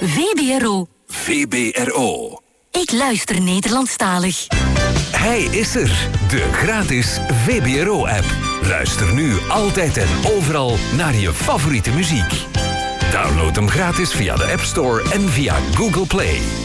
VBRO. VBRO. Ik luister Nederlandstalig. Hij is er, de gratis VBRO-app. Luister nu altijd en overal naar je favoriete muziek. Download hem gratis via de App Store en via Google Play.